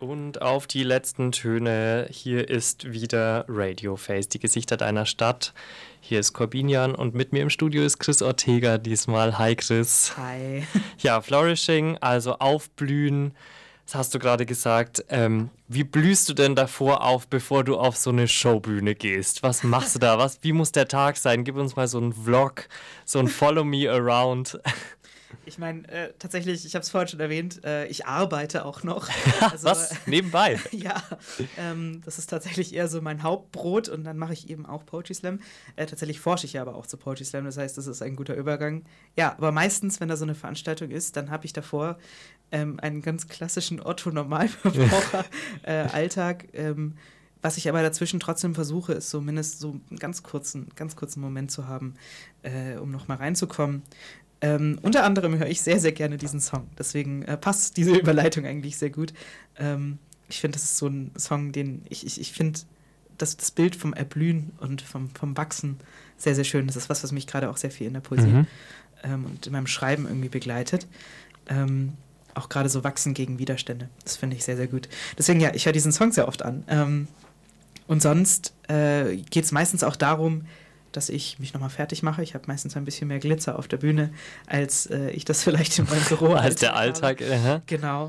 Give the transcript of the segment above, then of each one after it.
Und auf die letzten Töne, hier ist wieder Radio Face, die Gesichter deiner Stadt. Hier ist Corbinian und mit mir im Studio ist Chris Ortega diesmal. Hi Chris. Hi. Ja, Flourishing, also aufblühen, das hast du gerade gesagt. Wie blühst du denn davor auf, bevor du auf so eine Showbühne gehst? Was machst du da? Wie muss der Tag sein? Gib uns mal so einen Vlog, so ein Follow Me Around. Ich meine, tatsächlich, ich habe es vorhin schon erwähnt, ich arbeite auch noch. Also, was? Nebenbei? Ja, das ist tatsächlich eher so mein Hauptbrot und dann mache ich eben auch Poetry Slam. Tatsächlich forsche ich ja aber auch zu Poetry Slam, das heißt, das ist ein guter Übergang. Ja, aber meistens, wenn da so eine Veranstaltung ist, dann habe ich davor einen ganz klassischen Otto-Normalverbraucher-Alltag. Was ich aber dazwischen trotzdem versuche, ist zumindest so einen ganz kurzen Moment zu haben, um nochmal reinzukommen. Unter anderem höre ich sehr, sehr gerne diesen Song. Deswegen passt diese Überleitung eigentlich sehr gut. Ich finde, das ist so ein Song, den ich finde, das Bild vom Erblühen und vom Wachsen sehr, sehr schön. Das ist was mich gerade auch sehr viel in der Poesie und in meinem Schreiben irgendwie begleitet. Auch gerade so Wachsen gegen Widerstände. Das finde ich sehr, sehr gut. Deswegen, ja, ich höre diesen Song sehr oft an. Und sonst geht es meistens auch darum, dass ich mich nochmal fertig mache. Ich habe meistens ein bisschen mehr Glitzer auf der Bühne, als ich das vielleicht in meinem Büro habe. Als der Alltag. Genau.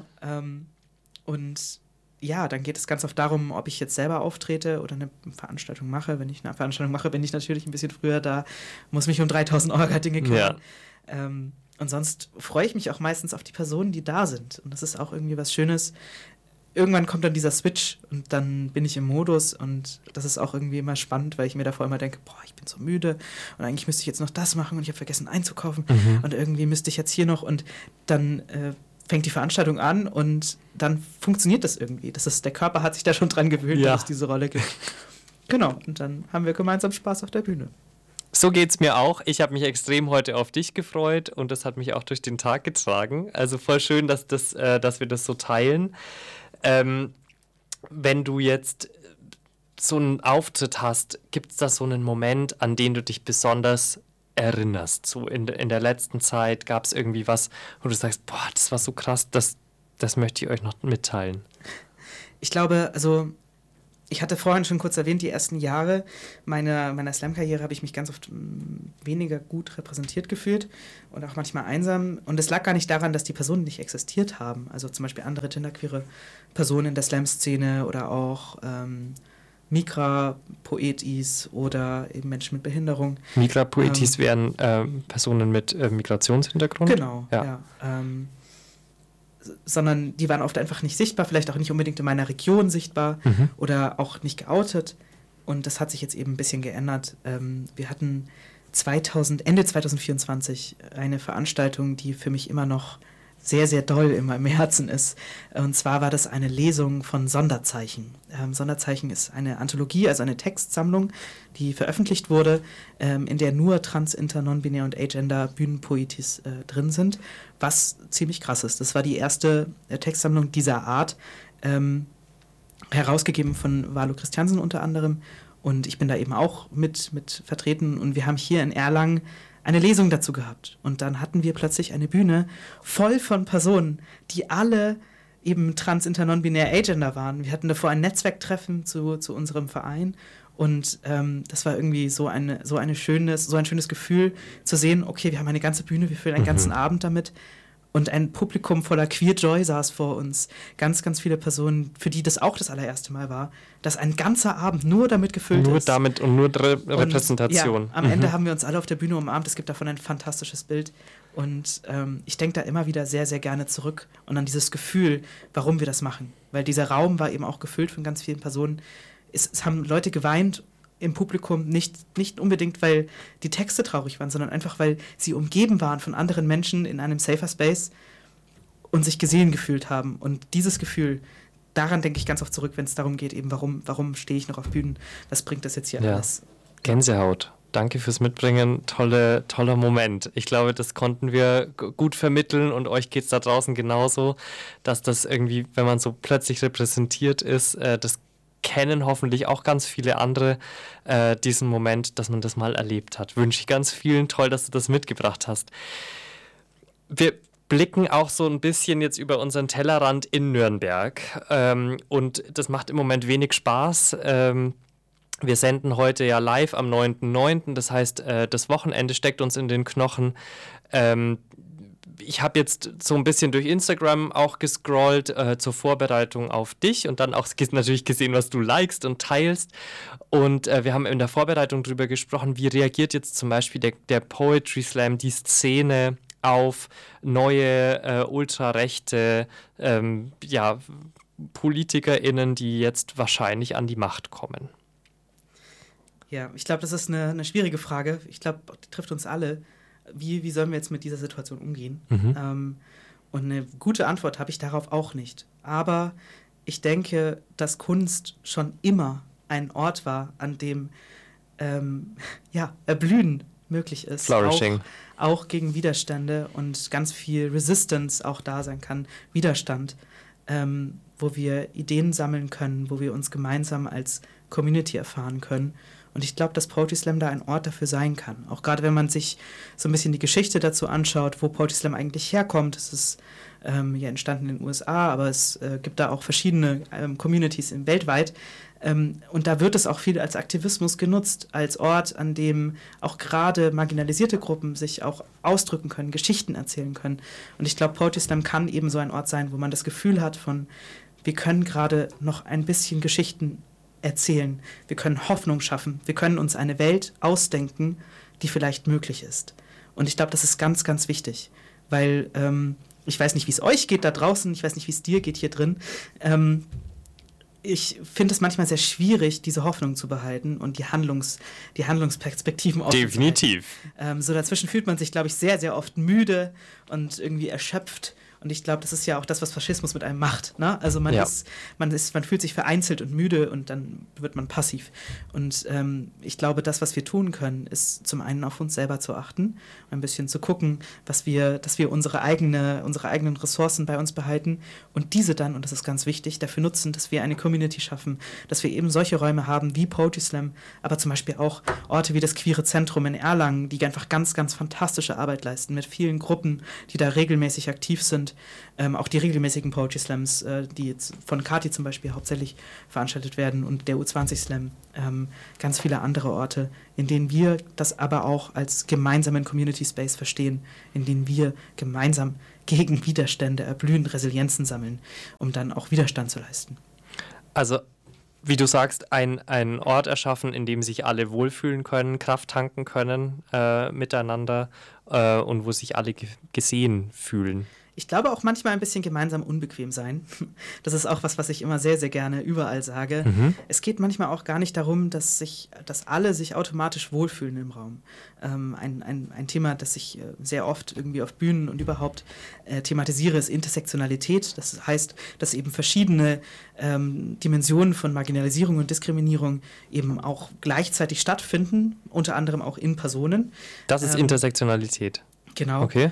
Und ja, dann geht es ganz oft darum, ob ich jetzt selber auftrete oder eine Veranstaltung mache. Wenn ich eine Veranstaltung mache, bin ich natürlich ein bisschen früher da, muss mich um 3000 Orga-Dinge kümmern. Ja. Und sonst freue ich mich auch meistens auf die Personen, die da sind. Und das ist auch irgendwie was Schönes. Irgendwann kommt dann dieser Switch und dann bin ich im Modus und das ist auch irgendwie immer spannend, weil ich mir davor immer denke, boah, ich bin so müde und eigentlich müsste ich jetzt noch das machen und ich habe vergessen einzukaufen und irgendwie müsste ich jetzt hier noch und dann fängt die Veranstaltung an und dann funktioniert das irgendwie. Der Körper hat sich da schon dran gewöhnt, dass es diese Rolle gibt. Genau, und dann haben wir gemeinsam Spaß auf der Bühne. So geht's mir auch. Ich habe mich extrem heute auf dich gefreut und das hat mich auch durch den Tag getragen. Also voll schön, dass wir das so teilen. Wenn du jetzt so einen Auftritt hast, gibt es da so einen Moment, an den du dich besonders erinnerst? So in der letzten Zeit gab es irgendwie was, wo du sagst, boah, das war so krass, das möchte ich euch noch mitteilen. Ich glaube, also ich hatte vorhin schon kurz erwähnt, die ersten Jahre meiner Slam-Karriere habe ich mich ganz oft weniger gut repräsentiert gefühlt und auch manchmal einsam. Und es lag gar nicht daran, dass die Personen nicht existiert haben. Also zum Beispiel andere genderqueere Personen in der Slam-Szene oder auch Migra-Poetis oder eben Menschen mit Behinderung. Migra-Poetis wären Personen mit Migrationshintergrund? Genau, ja. Sondern die waren oft einfach nicht sichtbar, vielleicht auch nicht unbedingt in meiner Region sichtbar oder auch nicht geoutet. Und das hat sich jetzt eben ein bisschen geändert. Wir hatten Ende 2024 eine Veranstaltung, die für mich immer noch sehr, sehr doll in meinem Herzen ist. Und zwar war das eine Lesung von Sonderzeichen. Sonderzeichen ist eine Anthologie, also eine Textsammlung, die veröffentlicht wurde, in der nur trans, inter, non-binär und agender Bühnenpoetis drin sind, was ziemlich krass ist. Das war die erste Textsammlung dieser Art, herausgegeben von Valo Christiansen unter anderem. Und ich bin da eben auch mit vertreten. Und wir haben hier in Erlangen eine Lesung dazu gehabt. Und dann hatten wir plötzlich eine Bühne voll von Personen, die alle eben trans, inter, non-binär, agender waren. Wir hatten davor ein Netzwerktreffen zu unserem Verein. Und das war irgendwie so ein schönes Gefühl zu sehen, okay, wir haben eine ganze Bühne, wir füllen einen ganzen Abend damit. Und ein Publikum voller Queer Joy saß vor uns. Ganz, ganz viele Personen, für die das auch das allererste Mal war, dass ein ganzer Abend nur damit gefüllt ist. Nur damit und nur Repräsentation. Und, ja, am Ende haben wir uns alle auf der Bühne umarmt. Es gibt davon ein fantastisches Bild. Und ich denke da immer wieder sehr, sehr gerne zurück und an dieses Gefühl, warum wir das machen. Weil dieser Raum war eben auch gefüllt von ganz vielen Personen. Es haben Leute geweint im Publikum, nicht unbedingt, weil die Texte traurig waren, sondern einfach, weil sie umgeben waren von anderen Menschen in einem safer Space und sich gesehen gefühlt haben. Und dieses Gefühl, daran denke ich ganz oft zurück, wenn es darum geht, eben warum stehe ich noch auf Bühnen, was bringt das jetzt hier alles? Gänsehaut. Danke fürs Mitbringen. Toller Moment. Ich glaube, das konnten wir gut vermitteln und euch geht es da draußen genauso, dass das irgendwie, wenn man so plötzlich repräsentiert ist, das kennen hoffentlich auch ganz viele andere diesen Moment, dass man das mal erlebt hat. Wünsche ich ganz vielen. Toll, dass du das mitgebracht hast. Wir blicken auch so ein bisschen jetzt über unseren Tellerrand in Nürnberg. Und das macht im Moment wenig Spaß. Wir senden heute ja live am 9.9., das heißt, das Wochenende steckt uns in den Knochen. Ich habe jetzt so ein bisschen durch Instagram auch gescrollt zur Vorbereitung auf dich und dann auch natürlich gesehen, was du likest und teilst. Und wir haben in der Vorbereitung darüber gesprochen, wie reagiert jetzt zum Beispiel der Poetry Slam, die Szene auf neue ultrarechte PolitikerInnen, die jetzt wahrscheinlich an die Macht kommen. Ja, ich glaube, das ist eine schwierige Frage. Ich glaube, die trifft uns alle. Wie sollen wir jetzt mit dieser Situation umgehen? Und eine gute Antwort habe ich darauf auch nicht. Aber ich denke, dass Kunst schon immer ein Ort war, an dem Erblühen möglich ist. Flourishing. Auch gegen Widerstände und ganz viel Resistance auch da sein kann. Widerstand, wo wir Ideen sammeln können, wo wir uns gemeinsam als Community erfahren können. Und ich glaube, dass Poetry Slam da ein Ort dafür sein kann. Auch gerade wenn man sich so ein bisschen die Geschichte dazu anschaut, wo Poetry Slam eigentlich herkommt. Es ist entstanden in den USA, aber es gibt da auch verschiedene Communities weltweit. Und da wird es auch viel als Aktivismus genutzt, als Ort, an dem auch gerade marginalisierte Gruppen sich auch ausdrücken können, Geschichten erzählen können. Und ich glaube, Poetry Slam kann eben so ein Ort sein, wo man das Gefühl hat von, wir können gerade noch ein bisschen Geschichten erzählen, wir können Hoffnung schaffen, wir können uns eine Welt ausdenken, die vielleicht möglich ist. Und ich glaube, das ist ganz, ganz wichtig, weil ich weiß nicht, wie es euch geht da draußen, ich weiß nicht, wie es dir geht hier drin. Ich finde es manchmal sehr schwierig, diese Hoffnung zu behalten und die Handlungsperspektiven offen Definitiv. So dazwischen fühlt man sich, glaube ich, sehr, sehr oft müde und irgendwie erschöpft. Und ich glaube, das ist ja auch das, was Faschismus mit einem macht. Ne? Also man fühlt sich vereinzelt und müde und dann wird man passiv. Und ich glaube, das, was wir tun können, ist zum einen auf uns selber zu achten, ein bisschen zu gucken, dass wir unsere eigenen Ressourcen bei uns behalten und diese dann, und das ist ganz wichtig, dafür nutzen, dass wir eine Community schaffen, dass wir eben solche Räume haben wie Poetry Slam, aber zum Beispiel auch Orte wie das Queere Zentrum in Erlangen, die einfach ganz, ganz fantastische Arbeit leisten, mit vielen Gruppen, die da regelmäßig aktiv sind. Auch die regelmäßigen Poetry Slams, die jetzt von Kati zum Beispiel hauptsächlich veranstaltet werden und der U20 Slam, ganz viele andere Orte, in denen wir das aber auch als gemeinsamen Community Space verstehen, in denen wir gemeinsam gegen Widerstände erblühen, Resilienzen sammeln, um dann auch Widerstand zu leisten. Also, wie du sagst, ein Ort erschaffen, in dem sich alle wohlfühlen können, Kraft tanken können miteinander und wo sich alle gesehen fühlen. Ich glaube auch manchmal ein bisschen gemeinsam unbequem sein. Das ist auch was ich immer sehr, sehr gerne überall sage. Es geht manchmal auch gar nicht darum, dass alle sich automatisch wohlfühlen im Raum. Ein Thema, das ich sehr oft irgendwie auf Bühnen und überhaupt thematisiere, ist Intersektionalität. Das heißt, dass eben verschiedene Dimensionen von Marginalisierung und Diskriminierung eben auch gleichzeitig stattfinden, unter anderem auch in Personen. Das ist Intersektionalität. Genau. Okay.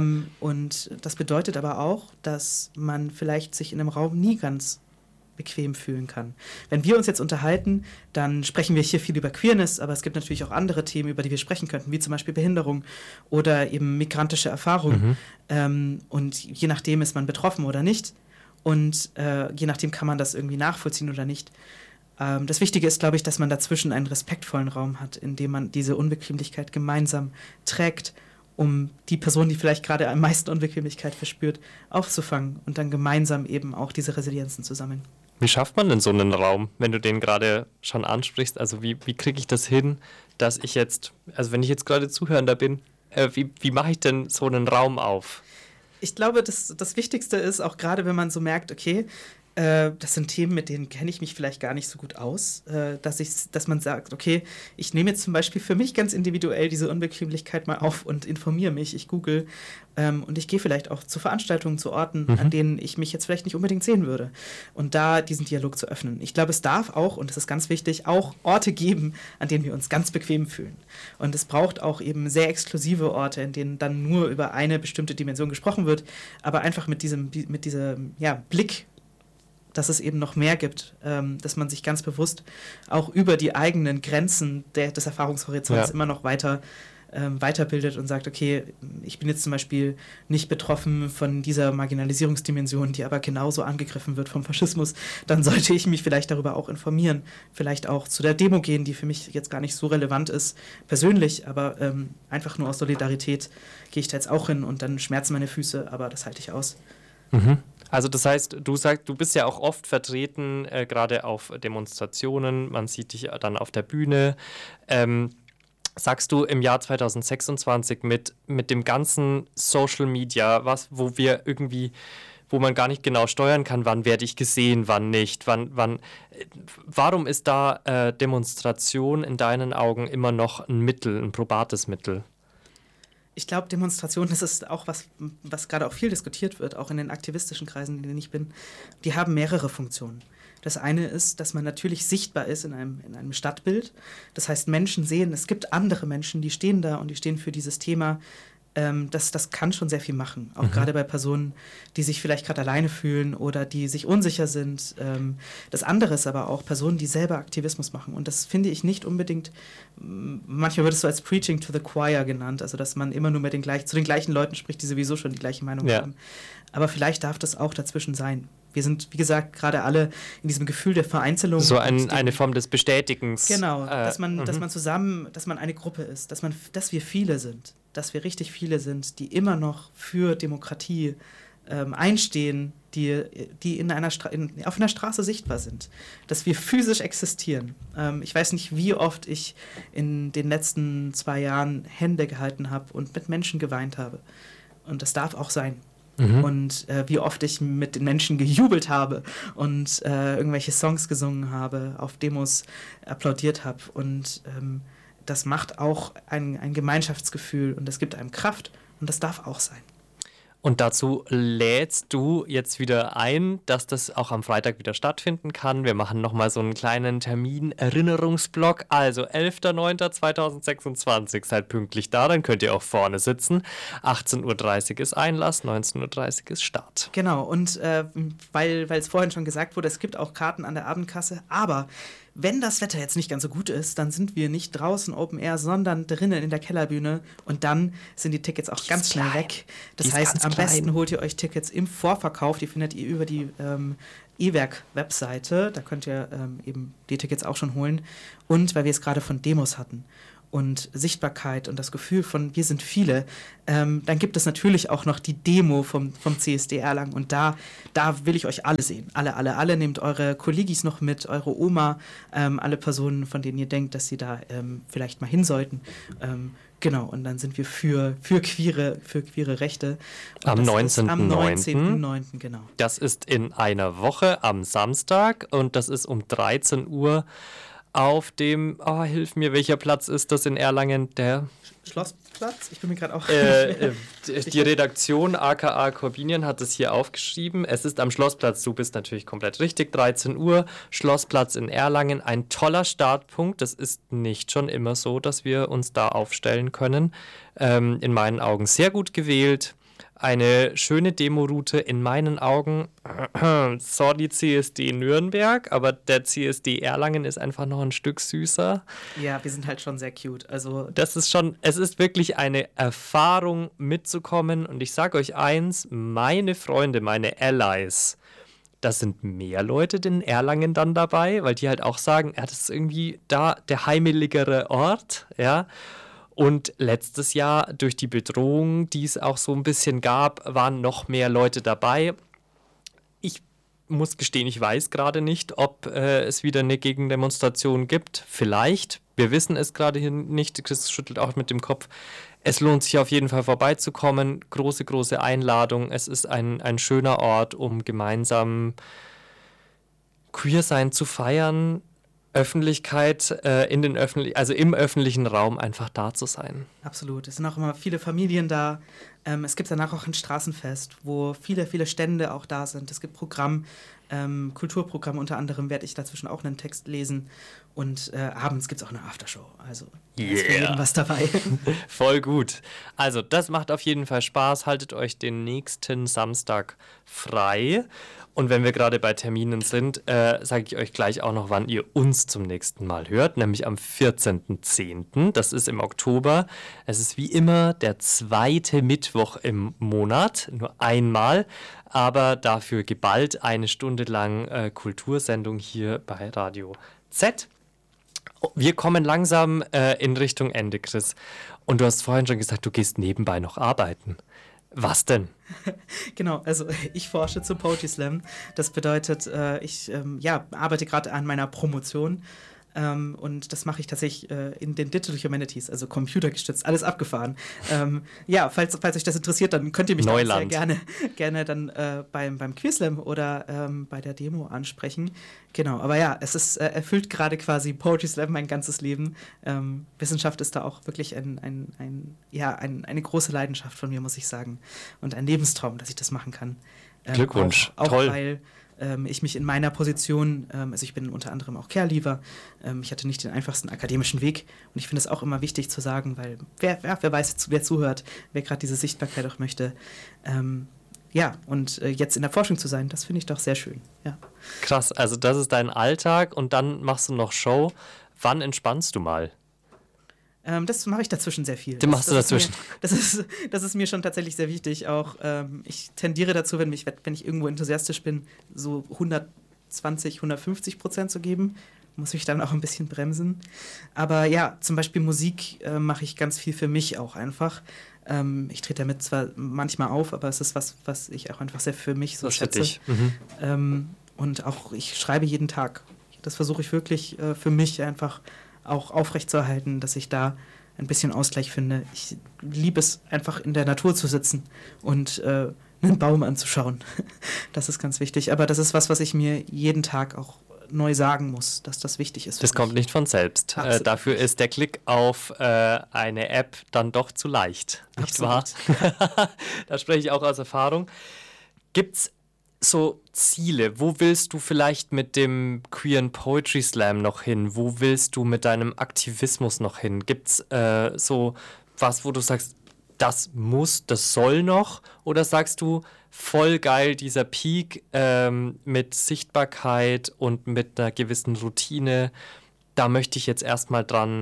Und das bedeutet aber auch, dass man vielleicht sich in einem Raum nie ganz bequem fühlen kann. Wenn wir uns jetzt unterhalten, dann sprechen wir hier viel über Queerness, aber es gibt natürlich auch andere Themen, über die wir sprechen könnten, wie zum Beispiel Behinderung oder eben migrantische Erfahrung. Und je nachdem ist man betroffen oder nicht. Und je nachdem kann man das irgendwie nachvollziehen oder nicht. Das Wichtige ist, glaube ich, dass man dazwischen einen respektvollen Raum hat, in dem man diese Unbequemlichkeit gemeinsam trägt, um die Person, die vielleicht gerade am meisten Unbequemlichkeit verspürt, aufzufangen und dann gemeinsam eben auch diese Resilienzen zu sammeln. Wie schafft man denn so einen Raum, wenn du den gerade schon ansprichst? Also wie kriege ich das hin, dass ich jetzt, also wenn ich jetzt gerade Zuhörender bin, wie mache ich denn so einen Raum auf? Ich glaube, das Wichtigste ist, auch gerade wenn man so merkt, okay, das sind Themen, mit denen kenne ich mich vielleicht gar nicht so gut aus, dass man sagt, okay, ich nehme jetzt zum Beispiel für mich ganz individuell diese Unbequemlichkeit mal auf und informiere mich, ich google und ich gehe vielleicht auch zu Veranstaltungen, zu Orten, an denen ich mich jetzt vielleicht nicht unbedingt sehen würde und da diesen Dialog zu öffnen. Ich glaube, es darf auch, und das ist ganz wichtig, auch Orte geben, an denen wir uns ganz bequem fühlen. Und es braucht auch eben sehr exklusive Orte, in denen dann nur über eine bestimmte Dimension gesprochen wird, aber einfach mit diesem Blick, dass es eben noch mehr gibt, dass man sich ganz bewusst auch über die eigenen Grenzen des Erfahrungshorizonts immer noch weiter weiterbildet und sagt, okay, ich bin jetzt zum Beispiel nicht betroffen von dieser Marginalisierungsdimension, die aber genauso angegriffen wird vom Faschismus, dann sollte ich mich vielleicht darüber auch informieren, vielleicht auch zu der Demo gehen, die für mich jetzt gar nicht so relevant ist, persönlich, aber einfach nur aus Solidarität gehe ich da jetzt auch hin und dann schmerzen meine Füße, aber das halte ich aus. Mhm. Also das heißt, du bist ja auch oft vertreten, gerade auf Demonstrationen, man sieht dich dann auf der Bühne. Sagst du im Jahr 2026 mit dem ganzen Social Media, wo man gar nicht genau steuern kann, wann werde ich gesehen, wann nicht, warum ist da Demonstration in deinen Augen immer noch ein Mittel, ein probates Mittel? Ich glaube, Demonstrationen, das ist auch was gerade auch viel diskutiert wird, auch in den aktivistischen Kreisen, in denen ich bin, die haben mehrere Funktionen. Das eine ist, dass man natürlich sichtbar ist in einem Stadtbild. Das heißt, Menschen sehen, es gibt andere Menschen, die stehen da und die stehen für dieses Thema. Das kann schon sehr viel machen, auch gerade bei Personen, die sich vielleicht gerade alleine fühlen oder die sich unsicher sind. Das andere ist aber auch Personen, die selber Aktivismus machen. Und das finde ich nicht unbedingt, manchmal wird es so als Preaching to the Choir genannt, also dass man immer nur zu den gleichen Leuten spricht, die sowieso schon die gleiche Meinung haben. Aber vielleicht darf das auch dazwischen sein. Wir sind, wie gesagt, gerade alle in diesem Gefühl der Vereinzelung. So eine Form des Bestätigens. Genau, dass man zusammen, dass man eine Gruppe ist, dass wir viele sind. Dass wir richtig viele sind, die immer noch für Demokratie einstehen, die auf einer Straße sichtbar sind, dass wir physisch existieren. Ich weiß nicht, wie oft ich in den letzten 2 Jahren Hände gehalten habe und mit Menschen geweint habe. Und das darf auch sein. Und wie oft ich mit den Menschen gejubelt habe und irgendwelche Songs gesungen habe, auf Demos applaudiert habe. Und das macht auch ein Gemeinschaftsgefühl und das gibt einem Kraft und das darf auch sein. Und dazu lädst du jetzt wieder ein, dass das auch am Freitag wieder stattfinden kann. Wir machen nochmal so einen kleinen Termin-Erinnerungsblock. Also 11.09.2026, seid pünktlich da, dann könnt ihr auch vorne sitzen. 18.30 Uhr ist Einlass, 19.30 Uhr ist Start. Genau, und weil es vorhin schon gesagt wurde, es gibt auch Karten an der Abendkasse, aber wenn das Wetter jetzt nicht ganz so gut ist, dann sind wir nicht draußen Open Air, sondern drinnen in der Kellerbühne und dann sind die Tickets auch ganz schnell weg. Das heißt, am besten holt ihr euch Tickets im Vorverkauf, die findet ihr über die E-Werk-Webseite, da könnt ihr eben die Tickets auch schon holen. Und weil wir es gerade von Demos hatten und Sichtbarkeit und das Gefühl von wir sind viele, dann gibt es natürlich auch noch die Demo vom CSD Erlangen und da will ich euch alle sehen. Alle. Nehmt eure Kollegis noch mit, eure Oma, alle Personen, von denen ihr denkt, dass sie da vielleicht mal hin sollten. Genau, und dann sind wir für queere Rechte. Und am 19.09. Am 19.09., genau. Das ist in einer Woche am Samstag und das ist um 13 Uhr auf dem, hilf mir, welcher Platz ist das in Erlangen? Der Schlossplatz? Ich bin mir gerade auch... die Redaktion aka Corbinian hat es hier aufgeschrieben. Es ist am Schlossplatz, du bist natürlich komplett richtig, 13 Uhr, Schlossplatz in Erlangen. Ein toller Startpunkt. Das ist nicht schon immer so, dass wir uns da aufstellen können. In meinen Augen sehr gut gewählt. Eine schöne Demoroute in meinen Augen. Sorry CSD Nürnberg, aber der CSD Erlangen ist einfach noch ein Stück süßer. Ja, wir sind halt schon sehr cute. Also es ist wirklich eine Erfahrung mitzukommen und ich sage euch eins, meine Freunde, meine Allies, da sind mehr Leute in Erlangen dann dabei, weil die halt auch sagen, das ist irgendwie da der heimeligere Ort, ja. Und letztes Jahr, durch die Bedrohung, die es auch so ein bisschen gab, waren noch mehr Leute dabei. Ich muss gestehen, ich weiß gerade nicht, ob es wieder eine Gegendemonstration gibt. Vielleicht. Wir wissen es gerade hier nicht. Chris schüttelt auch mit dem Kopf. Es lohnt sich auf jeden Fall vorbeizukommen. Große, große Einladung. Es ist ein schöner Ort, um gemeinsam Queer-Sein zu feiern. Öffentlichkeit, im öffentlichen Raum einfach da zu sein. Absolut. Es sind auch immer viele Familien da. Es gibt danach auch ein Straßenfest, wo viele, viele Stände auch da sind. Es gibt Kulturprogramm, unter anderem werde ich dazwischen auch einen Text lesen. Und abends gibt es auch eine Aftershow. Also ist für jeden was dabei. Voll gut. Also das macht auf jeden Fall Spaß. Haltet euch den nächsten Samstag frei. Und wenn wir gerade bei Terminen sind, sage ich euch gleich auch noch, wann ihr uns zum nächsten Mal hört, nämlich am 14.10. Das ist im Oktober. Es ist wie immer der zweite Mittwoch im Monat, nur einmal, aber dafür geballt 1 Stunde lang Kultursendung hier bei Radio Z. Wir kommen langsam in Richtung Ende, Chris. Und du hast vorhin schon gesagt, du gehst nebenbei noch arbeiten. Was denn? Genau, also ich forsche zu Poetry Slam. Das bedeutet, ich arbeite gerade an meiner Promotion. Und das mache ich tatsächlich in den Digital Humanities, also computergestützt, alles abgefahren. Falls euch das interessiert, dann könnt ihr mich da sehr gerne dann beim Queerslam oder bei der Demo ansprechen. Genau, aber ja, es ist erfüllt gerade quasi Poetry Slam mein ganzes Leben. Wissenschaft ist da auch wirklich eine große Leidenschaft von mir, muss ich sagen. Und ein Lebenstraum, dass ich das machen kann. Glückwunsch, auch toll. Weil ich mich in meiner Position, also ich bin unter anderem auch Care-Leaver, ich hatte nicht den einfachsten akademischen Weg und ich finde es auch immer wichtig zu sagen, weil wer weiß, wer zuhört, wer gerade diese Sichtbarkeit auch möchte. Jetzt in der Forschung zu sein, das finde ich doch sehr schön. Ja. Krass, also das ist dein Alltag und dann machst du noch Show. Wann entspannst du mal? Das mache ich dazwischen sehr viel. Das machst du dazwischen? Das ist mir schon tatsächlich sehr wichtig. Auch ich tendiere dazu, wenn ich irgendwo enthusiastisch bin, so 120, 150% zu geben. Muss ich dann auch ein bisschen bremsen. Aber ja, zum Beispiel Musik mache ich ganz viel für mich auch einfach. Ich trete damit zwar manchmal auf, aber es ist was ich auch einfach sehr für mich so schätze. Und auch ich schreibe jeden Tag. Das versuche ich wirklich für mich einfach auch aufrechtzuerhalten, dass ich da ein bisschen Ausgleich finde. Ich liebe es einfach in der Natur zu sitzen und einen Baum anzuschauen. Das ist ganz wichtig. Aber das ist was ich mir jeden Tag auch neu sagen muss, dass das wichtig ist. Das kommt nicht von selbst. Dafür ist der Klick auf eine App dann doch zu leicht, nicht wahr? Da spreche ich auch aus Erfahrung. Gibt's so Ziele? Wo willst du vielleicht mit dem Queeren Poetry Slam noch hin? Wo willst du mit deinem Aktivismus noch hin? Gibt's so was, wo du sagst, das soll noch? Oder sagst du, voll geil, dieser Peak mit Sichtbarkeit und mit einer gewissen Routine, da möchte ich jetzt erstmal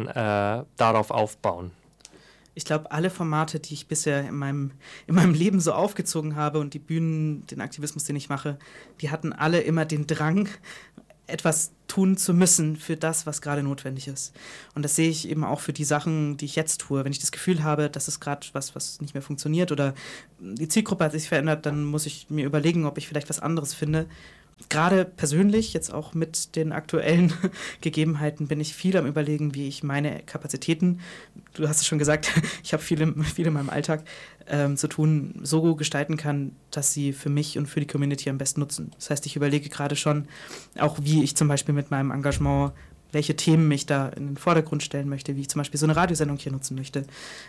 darauf aufbauen? Ich glaube, alle Formate, die ich bisher in meinem Leben so aufgezogen habe und die Bühnen, den Aktivismus, den ich mache, die hatten alle immer den Drang, etwas tun zu müssen für das, was gerade notwendig ist. Und das sehe ich eben auch für die Sachen, die ich jetzt tue. Wenn ich das Gefühl habe, das ist gerade was nicht mehr funktioniert oder die Zielgruppe hat sich verändert, dann muss ich mir überlegen, ob ich vielleicht was anderes finde. Gerade persönlich, jetzt auch mit den aktuellen Gegebenheiten, bin ich viel am Überlegen, wie ich meine Kapazitäten, du hast es schon gesagt, ich habe viel in meinem Alltag zu tun, so gestalten kann, dass sie für mich und für die Community am besten nutzen. Das heißt, ich überlege gerade schon, auch wie ich zum Beispiel mit meinem Engagement, welche Themen ich da in den Vordergrund stellen möchte, wie ich zum Beispiel so eine Radiosendung hier nutzen möchte.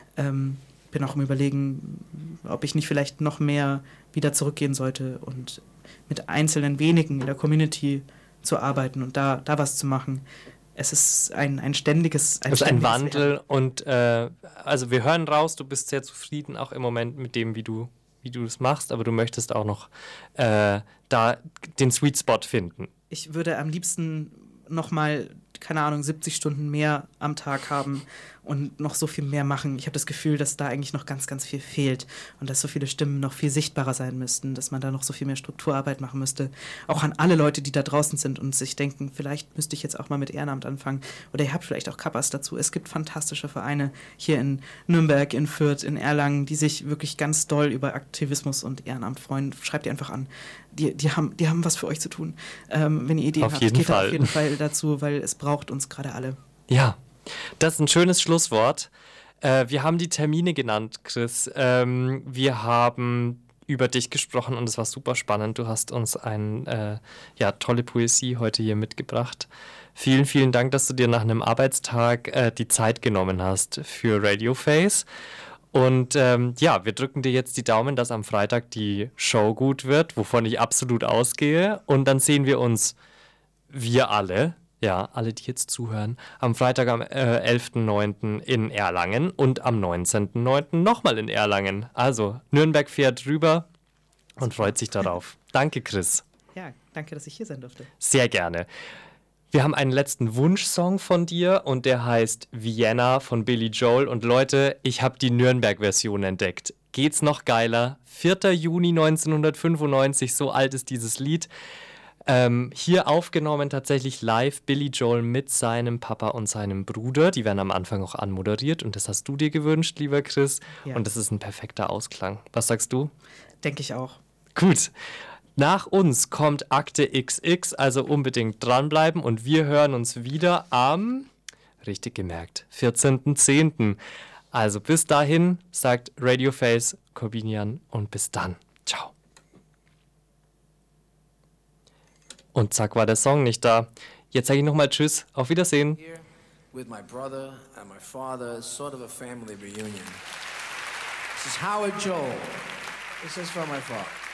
Bin auch im Überlegen, ob ich nicht vielleicht noch mehr wieder zurückgehen sollte und mit einzelnen wenigen in der Community zu arbeiten und da was zu machen. Es ist ein ständiges Wandel Werden. Und also wir hören raus, du bist sehr zufrieden auch im Moment mit dem, wie du es machst, aber du möchtest auch noch da den Sweet Spot finden. Ich würde am liebsten noch mal, 70 Stunden mehr am Tag haben und noch so viel mehr machen. Ich habe das Gefühl, dass da eigentlich noch ganz, ganz viel fehlt und dass so viele Stimmen noch viel sichtbarer sein müssten, dass man da noch so viel mehr Strukturarbeit machen müsste. Auch an alle Leute, die da draußen sind und sich denken, vielleicht müsste ich jetzt auch mal mit Ehrenamt anfangen oder ihr habt vielleicht auch Kappas dazu. Es gibt fantastische Vereine hier in Nürnberg, in Fürth, in Erlangen, die sich wirklich ganz doll über Aktivismus und Ehrenamt freuen. Schreibt die einfach an. Die haben was für euch zu tun. Wenn ihr Ideen habt, geht auf jeden Fall dazu, weil es braucht uns gerade alle. Ja, das ist ein schönes Schlusswort. Wir haben die Termine genannt, Chris. Wir haben über dich gesprochen und es war super spannend. Du hast uns eine tolle Poesie heute hier mitgebracht. Vielen, vielen Dank, dass du dir nach einem Arbeitstag die Zeit genommen hast für Radio Face. Und wir drücken dir jetzt die Daumen, dass am Freitag die Show gut wird, wovon ich absolut ausgehe. Und dann sehen wir uns, wir alle, alle, die jetzt zuhören, am Freitag am 11.09. in Erlangen und am 19.09. nochmal in Erlangen. Also Nürnberg fährt rüber und freut sich darauf. Danke, Chris. Ja, Danke, dass ich hier sein durfte. Sehr gerne. Wir haben einen letzten Wunschsong von dir und der heißt Vienna von Billy Joel. Und Leute, ich habe die Nürnberg-Version entdeckt. Geht's noch geiler? 4. Juni 1995, so alt ist dieses Lied. Hier aufgenommen tatsächlich live, Billy Joel mit seinem Papa und seinem Bruder. Die werden am Anfang auch anmoderiert und das hast du dir gewünscht, lieber Chris. Ja. Und das ist ein perfekter Ausklang. Was sagst du? Denke ich auch. Gut. Nach uns kommt Akte XX, also unbedingt dranbleiben und wir hören uns wieder am, richtig gemerkt, 14.10. Also bis dahin, sagt Radioface, Corbinian und bis dann. Ciao. Und zack war der Song nicht da. Jetzt sage ich nochmal Tschüss, auf Wiedersehen. Here with my brother and my father, it's sort of a family reunion. This is Howard Joel. This is from my father.